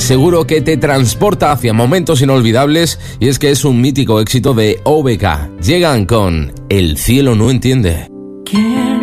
seguro que te transporta hacia momentos inolvidables, y es que es un mítico éxito de OBK. Llegan con El cielo no entiende. ¿Qué?